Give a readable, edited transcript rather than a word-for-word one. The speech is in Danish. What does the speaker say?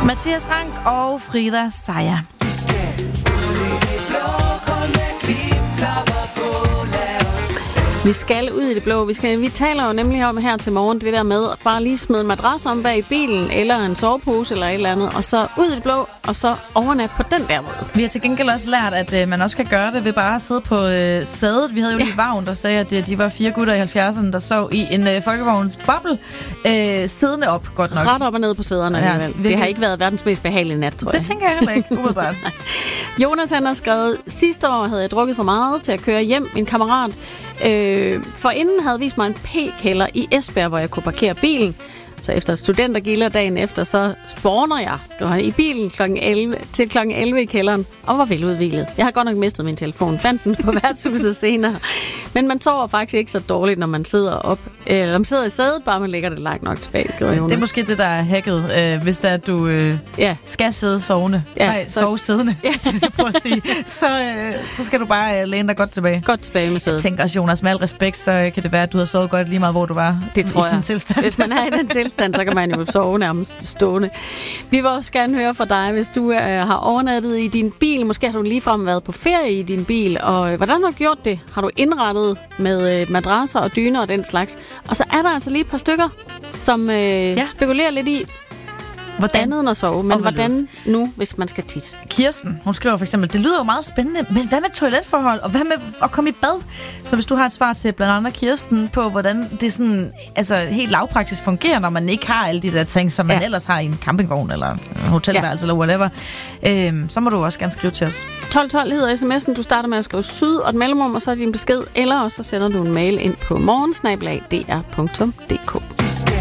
Mathias Rank og Frida Sejer. Vi skal ud i det blå. Vi taler jo nemlig om her til morgen det der med bare lige smide en madras om bag i bilen, eller en sovepose eller et eller andet, og så ud i det blå, og så overnat på den der måde. Vi har til gengæld også lært, at man også kan gøre det ved bare at sidde på sædet. Vi havde jo lige Vagn, der sagde, at de var 4 gutter i 70'erne, der sov i en folkevognsboble, siddende op, godt nok. Ret op og ned på sæderne. Ja, det har ikke været verdens mest behagelige nat, tror jeg. Det tænker jeg heller ikke, umiddelbart. Jonas har skrevet, sidste år havde jeg drukket for meget til at køre hjem. En kammerat for inden havde vist mig en p-kælder i Esbjerg, hvor jeg kunne parkere bilen. Så efter studentergilder dagen efter, så spawner jeg i bilen til klokken 11 i kælderen, og var veludviklet. Jeg har godt nok mistet min telefon, fandt den på værtshuset senere. Men man sover faktisk ikke så dårligt, når man sidder op. Eller man sidder i sædet, bare man lægger det langt nok tilbage, skriver Jonas. Det er måske det, der er hacket, hvis det er, at du skal sidde sovende. Sove siddende, prøv at sige. Så skal du bare læne dig godt tilbage. Godt tilbage med sædet. Jeg tænker også, Jonas, med al respekt, så kan det være, at du har sovet godt lige meget, hvor du var. Det tror jeg. I sådan tilstand. Hvis man er i den tilstand, så kan man jo sove nærmest stående. Vi vil også gerne høre fra dig, hvis du har overnattet i din bil. Måske har du ligefrem været på ferie i din bil. Og hvordan har du gjort det? Har du indrettet med madrasser og dyner og den slags? Og så er der altså lige et par stykker, som spekulerer lidt i, andet end at sove, men hvordan nu, hvis man skal tisse? Kirsten, hun skriver for eksempel, det lyder jo meget spændende, men hvad med toiletforhold, og hvad med at komme i bad? Så hvis du har et svar til blandt andet Kirsten på, hvordan det sådan, altså helt lavpraktisk fungerer, når man ikke har alle de der ting, som man ellers har i en campingvogn, eller en hotelværelse, eller whatever, så må du også gerne skrive til os. 1212 hedder sms'en, du starter med at skrive syd, og et mellemrum, og så er din besked, eller også så sender du en mail ind på morgen@dr.dk.